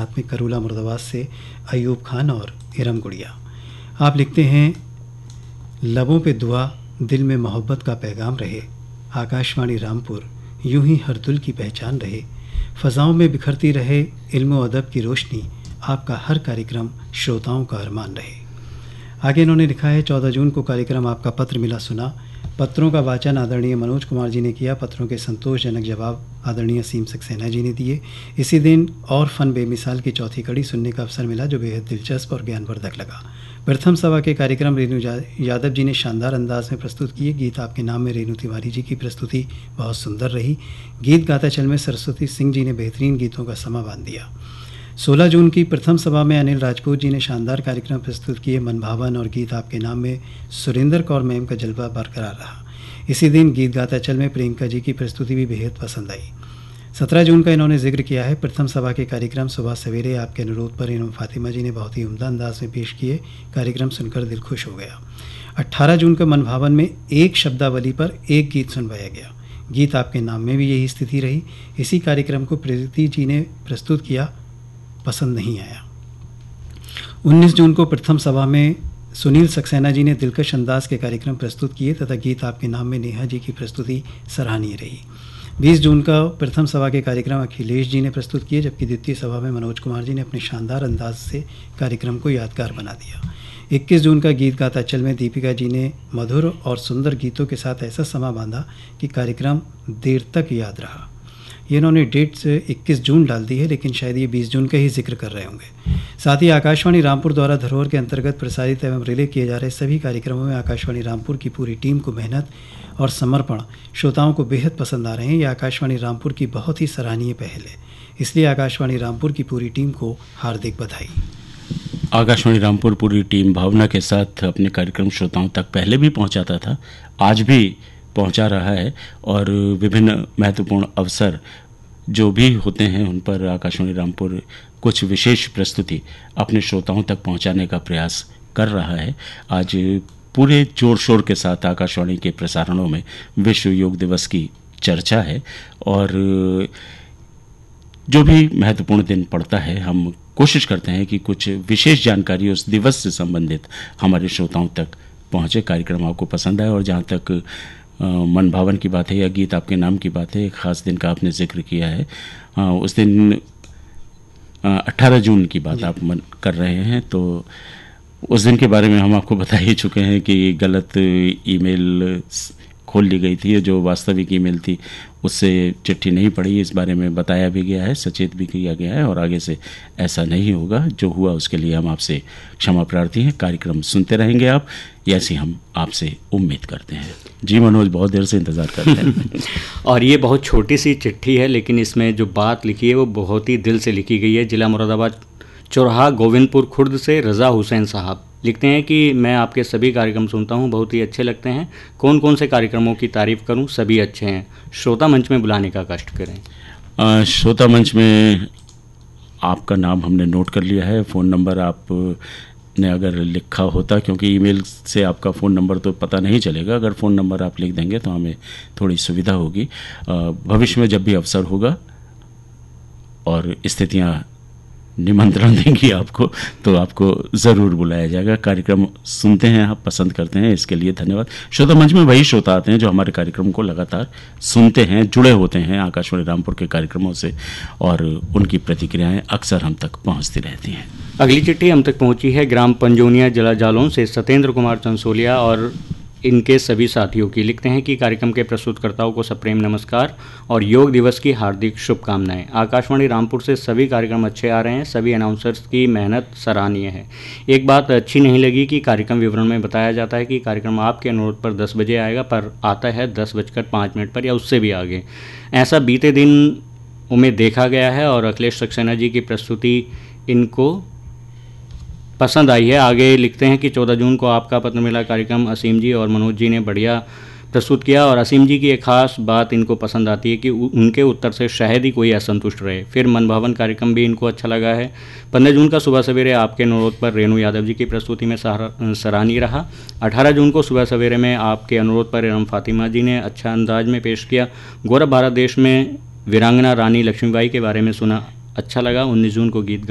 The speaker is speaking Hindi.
साथ में करूला मुर्दाबाद से अयूब खान और इरम गुड़िया। आप लिखते हैं, लबों पे दुआ, दिल में मोहब्बत का पैगाम रहे, आकाशवाणी रामपुर यूं ही हर दिल की पहचान रहे, फ़ज़ाओं में बिखरती रहे इल्म व अदब की रोशनी, आपका हर कार्यक्रम श्रोताओं का अरमान रहे। आगे इन्होंने लिखा है, 14 जून को कार्यक्रम आपका पत्र मिला सुना, पत्रों का वाचन आदरणीय मनोज कुमार जी ने किया, पत्रों के संतोषजनक जवाब आदरणीय असीम सक्सेना जी ने दिए। इसी दिन और फन बेमिसाल की चौथी कड़ी सुनने का अवसर मिला जो बेहद दिलचस्प और ज्ञानवर्धक लगा। प्रथम सभा के कार्यक्रम रेणु यादव जी ने शानदार अंदाज में प्रस्तुत किए। गीत आपके नाम में रेणु तिवारी जी की प्रस्तुति बहुत सुंदर रही। गीत गाता चल में सरस्वती सिंह जी ने बेहतरीन गीतों का समा बांध दिया। 16 जून की प्रथम सभा में अनिल राजपूत जी ने शानदार कार्यक्रम प्रस्तुत किए। मनभावन और गीत आपके नाम में सुरेंद्र कौर मैम का जलवा बरकरार रहा। इसी दिन गीत गाता चल में प्रियंका जी की प्रस्तुति भी बेहद पसंद आई। 17 जून का इन्होंने जिक्र किया है, प्रथम सभा के कार्यक्रम सुबह सवेरे आपके अनुरोध पर इन्होंने फातिमा जी ने बहुत ही उम्दा अंदाज में पेश किए। कार्यक्रम सुनकर दिल खुश हो गया। 18 जून का मनभावन में एक शब्दावली पर एक गीत सुनवाया गया। गीत आपके नाम में भी यही स्थिति रही। इसी कार्यक्रम को प्रीति जी ने प्रस्तुत किया, पसंद नहीं आया। 19 जून को प्रथम सभा में सुनील सक्सेना जी ने दिलकश अंदाज के कार्यक्रम प्रस्तुत किए तथा गीत आपके नाम में नेहा जी की प्रस्तुति सराहनीय रही। 20 जून का प्रथम सभा के कार्यक्रम अखिलेश जी ने प्रस्तुत किए, जबकि द्वितीय सभा में मनोज कुमार जी ने अपने शानदार अंदाज से कार्यक्रम को यादगार बना दिया। 21 जून का गीत गाता चल में दीपिका जी ने मधुर और सुंदर गीतों के साथ ऐसा समा बांधा कि कार्यक्रम देर तक याद रहा। ये इन्होंने डेट से 21 जून डाल दी है, लेकिन शायद ये 20 जून का ही जिक्र कर रहे होंगे। साथ ही आकाशवाणी रामपुर द्वारा धरोहर के अंतर्गत प्रसारित एवं रिले किए जा रहे सभी कार्यक्रमों में आकाशवाणी रामपुर की पूरी टीम को मेहनत और समर्पण श्रोताओं को बेहद पसंद आ रहे हैं। ये आकाशवाणी रामपुर की बहुत ही सराहनीय पहल है, इसलिए आकाशवाणी रामपुर की पूरी टीम को हार्दिक बधाई। आकाशवाणी रामपुर पूरी टीम भावना के साथ अपने कार्यक्रम श्रोताओं तक पहले भी पहुंचाता था, आज भी पहुंचा रहा है और विभिन्न महत्वपूर्ण अवसर जो भी होते हैं उन पर आकाशवाणी रामपुर कुछ विशेष प्रस्तुति अपने श्रोताओं तक पहुंचाने का प्रयास कर रहा है। आज पूरे जोर शोर के साथ आकाशवाणी के प्रसारणों में विश्व योग दिवस की चर्चा है और जो भी महत्वपूर्ण दिन पड़ता है हम कोशिश करते हैं कि कुछ विशेष जानकारी उस दिवस से संबंधित हमारे श्रोताओं तक पहुंचे, कार्यक्रम आपको पसंद आए। और जहाँ तक मन भावन की बात है या गीत आपके नाम की बात है, एक ख़ास दिन का आपने जिक्र किया है, उस दिन 18 जून की बात आप कर रहे हैं, तो उस दिन के बारे में हम आपको बता ही चुके हैं कि गलत ईमेल खोल ली गई थी, जो वास्तविक ईमेल थी उससे चिट्ठी नहीं पड़ी, इस बारे में बताया भी गया है, सचेत भी किया गया है और आगे से ऐसा नहीं होगा। जो हुआ उसके लिए हम आपसे क्षमा प्रार्थी हैं। कार्यक्रम सुनते रहेंगे आप, ऐसी हम आपसे उम्मीद करते हैं। जी मनोज, बहुत देर से इंतज़ार करते हैं। और ये बहुत छोटी सी चिट्ठी है, लेकिन इसमें जो बात लिखी है वो बहुत ही दिल से लिखी गई है। जिला मुरादाबाद, चौराहा गोविंदपुर खुर्द से रज़ा हुसैन साहब लिखते हैं कि मैं आपके सभी कार्यक्रम सुनता हूं, बहुत ही अच्छे लगते हैं। कौन कौन से कार्यक्रमों की तारीफ़ करूं, सभी अच्छे हैं। श्रोता मंच में बुलाने का कष्ट करें। श्रोता मंच में आपका नाम हमने नोट कर लिया है। फ़ोन नंबर आपने अगर लिखा होता, क्योंकि ईमेल से आपका फ़ोन नंबर तो पता नहीं चलेगा, अगर फ़ोन नंबर आप लिख देंगे तो हमें थोड़ी सुविधा होगी। भविष्य में जब भी अवसर होगा और स्थितियाँ निमंत्रण देंगी आपको, तो आपको ज़रूर बुलाया जाएगा। कार्यक्रम सुनते हैं आप, पसंद करते हैं, इसके लिए धन्यवाद। श्रोता मंच में वही श्रोता आते हैं जो हमारे कार्यक्रम को लगातार सुनते हैं, जुड़े होते हैं आकाशवाणी रामपुर के कार्यक्रमों से, और उनकी प्रतिक्रियाएं अक्सर हम तक पहुंचती रहती हैं। अगली चिट्ठी हम तक पहुंची है ग्राम पंजोनिया, जिला जालौन से सत्येंद्र कुमार चंसोलिया और इनके सभी साथियों की। लिखते हैं कि कार्यक्रम के प्रस्तुतकर्ताओं को सप्रेम नमस्कार और योग दिवस की हार्दिक शुभकामनाएं। आकाशवाणी रामपुर से सभी कार्यक्रम अच्छे आ रहे हैं, सभी अनाउंसर्स की मेहनत सराहनीय है। एक बात अच्छी नहीं लगी कि कार्यक्रम विवरण में बताया जाता है कि कार्यक्रम आपके अनुरोध पर 10 बजे आएगा, पर आता है 10:05 पर या उससे भी आगे। ऐसा बीते दिन में देखा गया है और अखिलेश सक्सेना जी की प्रस्तुति इनको पसंद आई है। आगे लिखते हैं कि 14 जून को आपका पत्र मिला कार्यक्रम असीम जी और मनोज जी ने बढ़िया प्रस्तुत किया और असीम जी की एक खास बात इनको पसंद आती है कि उनके उत्तर से शायद ही कोई असंतुष्ट रहे। फिर मनभावन कार्यक्रम भी इनको अच्छा लगा है। 15 जून का सुबह सवेरे आपके अनुरोध पर रेणु यादव जी की प्रस्तुति में सराहनीय रहा। 18 जून को सुबह सवेरे में आपके अनुरोध पर एवं फातिमा जी ने अच्छा अंदाज में पेश किया। गौरव भारत देश में वीरांगना रानी लक्ष्मीबाई के बारे में सुना, अच्छा लगा। 19 जून को गीत